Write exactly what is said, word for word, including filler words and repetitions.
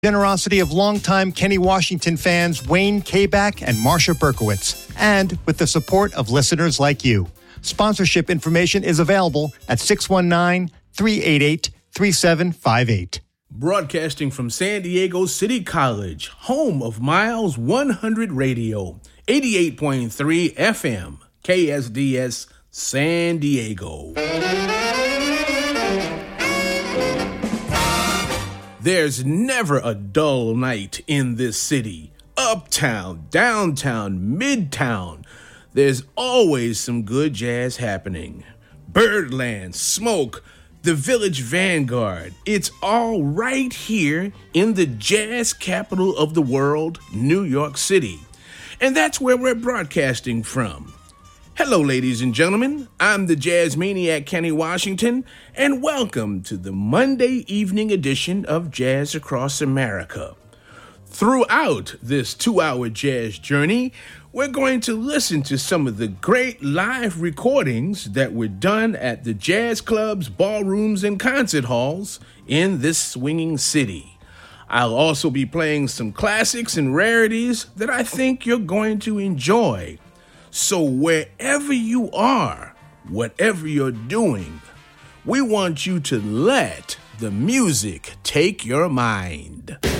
Generosity of longtime Kenny Washington fans Wayne Kabak and Marsha Berkowitz, and with the support of listeners like you. Sponsorship information is available at six one nine, three eight eight, three seven five eight. Broadcasting from San Diego City College, home of Miles one hundred Radio, eighty-eight point three F M, K S D S, San Diego. There's never a dull night in this city. Uptown, downtown, midtown. There's always some good jazz happening. Birdland, Smoke, the Village Vanguard. It's all right here in the jazz capital of the world, New York City. And that's where we're broadcasting from. Hello, ladies and gentlemen. I'm the jazz maniac Kenny Washington, and welcome to the Monday evening edition of Jazz Across America. Throughout this two-hour jazz journey, we're going to listen to some of the great live recordings that were done at the jazz clubs, ballrooms, and concert halls in this swinging city. I'll also be playing some classics and rarities that I think you're going to enjoy. So wherever you are, whatever you're doing, we want you to let the music take your mind.